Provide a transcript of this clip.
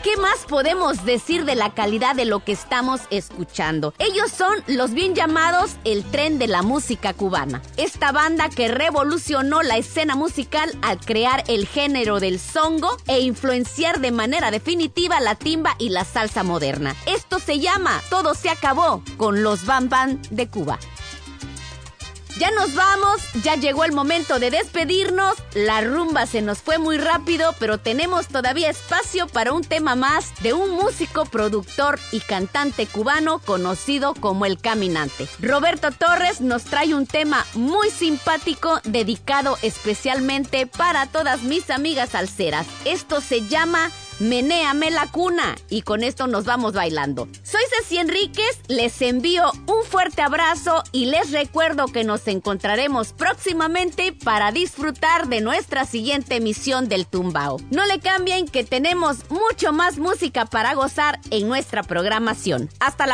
¿Qué más podemos decir de la calidad de lo que estamos escuchando? Ellos son los bien llamados El Tren de la Música Cubana. Esta banda que revolucionó la escena musical al crear el género del songo e influenciar de manera definitiva la timba y la salsa moderna. Esto se llama Todo se acabó con los Bam Bam de Cuba. Ya nos vamos, ya llegó el momento de despedirnos. La rumba se nos fue muy rápido, pero tenemos todavía espacio para un tema más de un músico, productor y cantante cubano conocido como El Caminante. Roberto Torres nos trae un tema muy simpático dedicado especialmente para todas mis amigas salseras. Esto se llama Menéame la cuna, y con esto nos vamos bailando. Soy Ceci Enríquez, les envío un fuerte abrazo y les recuerdo que nos encontraremos próximamente para disfrutar de nuestra siguiente emisión del Tumbao. No le cambien, que tenemos mucho más música para gozar en nuestra programación. Hasta la